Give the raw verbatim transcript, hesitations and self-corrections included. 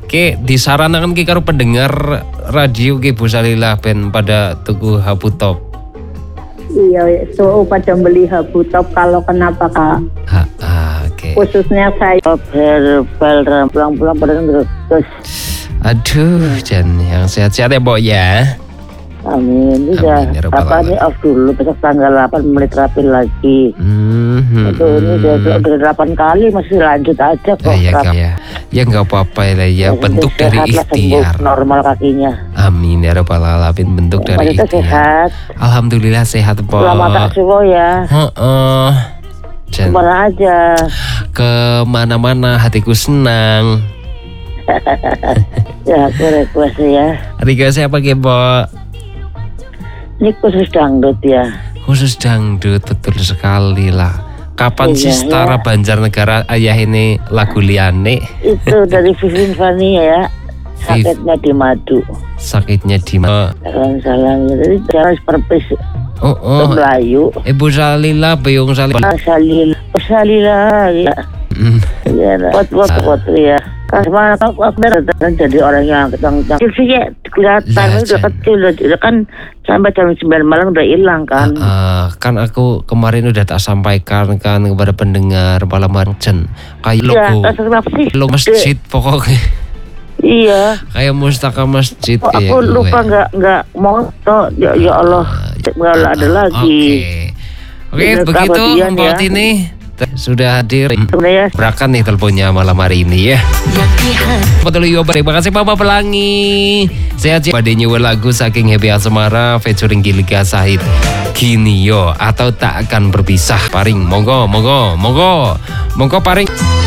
Ki disarankan ki karo pendengar radio ki Bu Salilah ben pada tuku Habu Top. Iya, so pada beli Habu Top kalau kenapa Kak? Ha, ah, oke. Okay. Khususnya saya herbal pulang-pulang pada terus. Aduh, Jan yang sehat-sehat ya, Mbok ya. Amin. Iya. Apa ini off dulu, besok tanggal delapan mulai terapi lagi. Hmm. Itu ini udah udah delapan kali masih lanjut aja kok. Ya ya ya. Ya enggak apa-apa ya, ya bentuk dari ikhtiar. Normal kakinya. Amin ya rabbal alamin, bentuk ya, dari ikhtiar. Sehat. Alhamdulillah sehat, Pak. Selamat tak suwo ya. Heeh. Kemana aja? Kemana-mana hatiku senang. Ya, aku request ya. Request apa ki, Mbok? Ini khusus dangdut ya. Khusus dangdut, betul sekali lah. Kapan iya, sih Setara ya. Banjarnegara ayah ini lagu liane? Itu dari Vivin Fania ya. Sakitnya di madu. Sakitnya di madu. Salam-salam. Jadi jangan perpis. Oh, oh. Melayu. Ibu Salilah, Beyong Salilah. Salilah. Salilah. Ya. Mm. Ya, pot-pot pot ya. Karena aku aku jadi orang yang yang kecil sih ya, kelihatan udah kecil, udah kan sampai jam sembilan malam udah hilang kan. Uh, uh, kan aku kemarin udah tak sampaikan kan kepada pendengar malam Jen kayak logo, ya, logo masjid pokoknya. Iya. Kayak mustaka masjid. Oh, aku kayak lupa nggak nggak mau toh ya, ya Allah nggak uh, ada lagi. Oke, okay. okay, begitu Mbak Tini. Sudah hadir berakan nih teleponnya malam hari ini ya. Betul yo, terima kasih Papa Pelangi. Sehat sih. Pada nyewa lagu saking Happy Asmara featuring Gilga Sahid. Gini yo atau tak akan berpisah. Paring, monggo, monggo, monggo, monggo paring.